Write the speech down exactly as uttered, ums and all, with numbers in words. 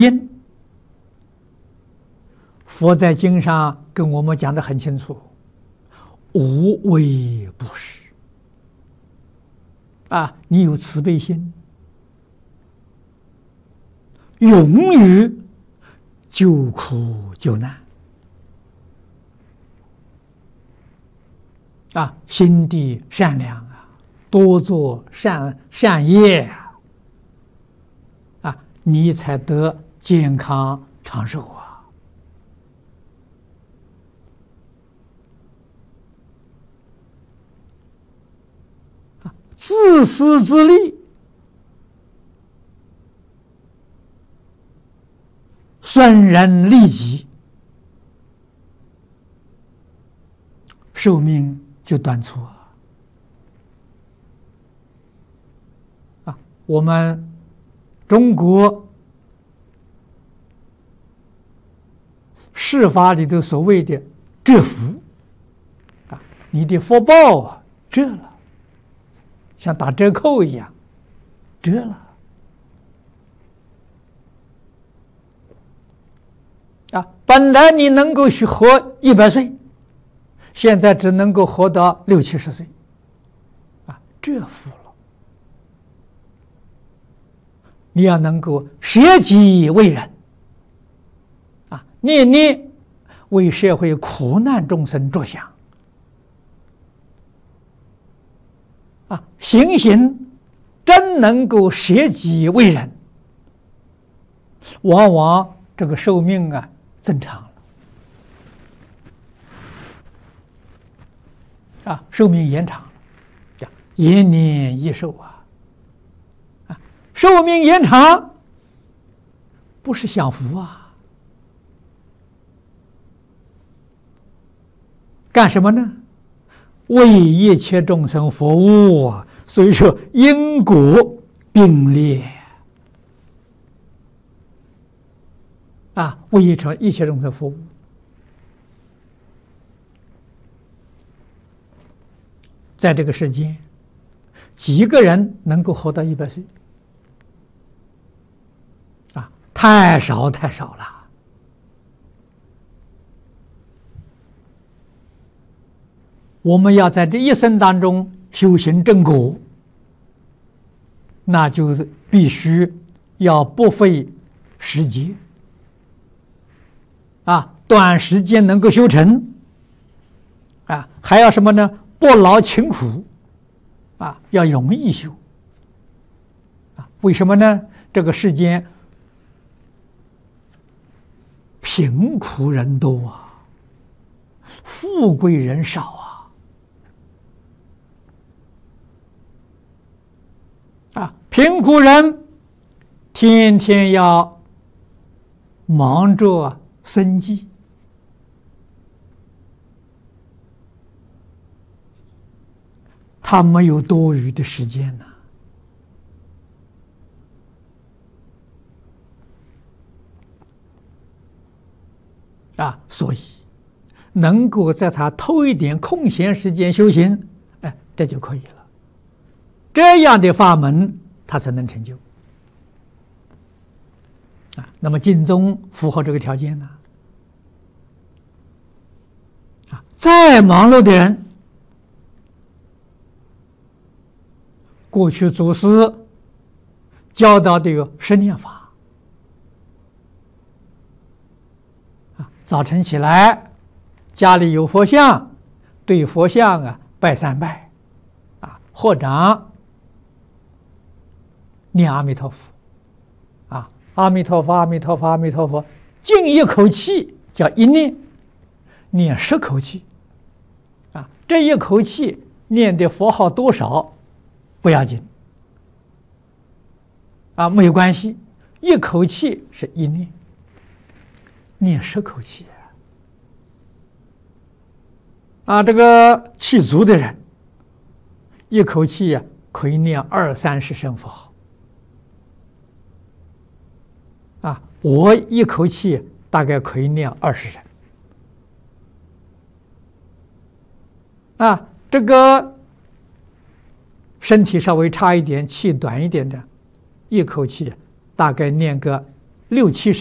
因，佛在经上跟我们讲得很清楚，无微不施啊！你有慈悲心，勇于救苦救难啊，心地善良啊，多做善善业啊，啊，你才得健康长寿啊！自私自利，损人利己，寿命就短促啊！我们中国释法里头所谓的折福啊，你的福报啊折了。像打折扣一样，折了啊！本来你能够活一百岁，现在只能够活到六七十岁，啊，折福了。你要能够舍己为人，啊，念念为社会苦难众生着想。啊，行行真能够舍己为人，往往这个寿命啊增长了，啊，寿命延长了，叫延年益寿啊，啊，寿命延长不是享福啊，干什么呢？为一切众生服务啊，所以说因果并列啊，为一切一切众生服务。在这个世间，几个人能够活到一百岁？啊，太少太少了。我们要在这一生当中修行正果，那就必须要不费时节啊，短时间能够修成啊，还要什么呢？不劳勤苦啊，要容易修啊。为什么呢？这个世间贫苦人多啊，富贵人少啊。啊，贫苦人天天要忙着生计，他没有多余的时间呢。啊，所以能够在他偷一点空闲时间修行，哎，这就可以了。这样的法门，他才能成就啊。那么净宗符合这个条件呢？啊，再忙碌的人，过去祖师教导的有十念法啊，早晨起来，家里有佛像，对佛像啊拜三拜啊，合掌。念阿弥陀佛，啊，阿弥陀佛，阿弥陀佛，阿弥陀佛，静一口气叫一念，念十口气，啊，这一口气念的佛号多少不要紧，啊，没有关系，一口气是一念，念十口气，啊，这个气足的人，一口气啊可以念二三十声佛号。啊，我一口气大概可以念二十声。啊，这个身体稍微差一点、气短一点的，一口气大概念个六七十。